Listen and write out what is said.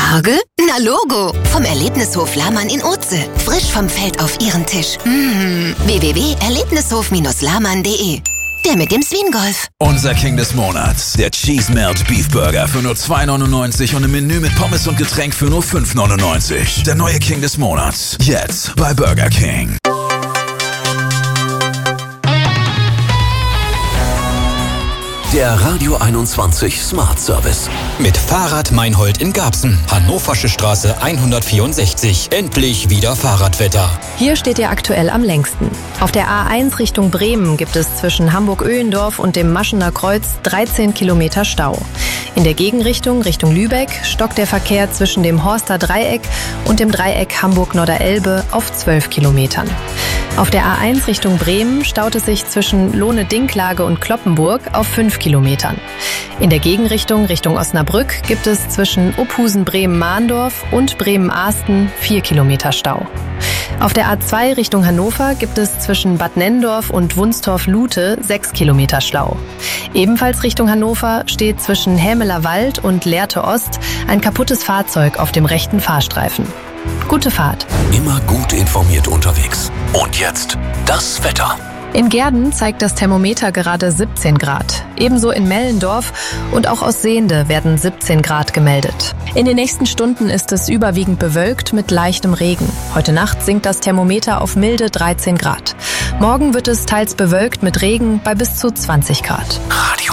Spargel? Na Logo! Vom Erlebnishof Lahmann in Oetze. Frisch vom Feld auf Ihren Tisch. www.erlebnishof-lahmann.de. Der mit dem Swingolf. Unser King des Monats. Der Cheese Melt Beef Burger für nur 2,99 und ein Menü mit Pommes und Getränk für nur 5,99. Der neue King des Monats. Jetzt bei Burger King. Der Radio 21 Smart Service. Mit Fahrrad Meinhold in Garbsen, Hannoversche Straße 164. Endlich wieder Fahrradwetter. Hier steht ihr aktuell am längsten. Auf der A1 Richtung Bremen gibt es zwischen Hamburg-Öhendorf und dem Maschener Kreuz 13 Kilometer Stau. In der Gegenrichtung Richtung Lübeck stockt der Verkehr zwischen dem Horster Dreieck und dem Dreieck Hamburg-Nordder-Elbe auf 12 Kilometern. Auf der A1 Richtung Bremen staut es sich zwischen Lohne-Dinklage und Kloppenburg auf 5 Kilometern. In der Gegenrichtung Richtung Osnabrück gibt es zwischen Uphusen-Bremen-Mahndorf und Bremen-Ahsten 4 Kilometer Stau. Auf der A2 Richtung Hannover gibt es zwischen Bad Nenndorf und Wunstorf-Lute 6 Kilometer Stau. Ebenfalls Richtung Hannover steht zwischen Hämeler Wald und Lehrte Ost ein kaputtes Fahrzeug auf dem rechten Fahrstreifen. Gute Fahrt. Immer gut informiert unterwegs. Und jetzt das Wetter. In Gehrden zeigt das Thermometer gerade 17 Grad. Ebenso in Mellendorf und auch aus Sehnde werden 17 Grad gemeldet. In den nächsten Stunden ist es überwiegend bewölkt mit leichtem Regen. Heute Nacht sinkt das Thermometer auf milde 13 Grad. Morgen wird es teils bewölkt mit Regen bei bis zu 20 Grad.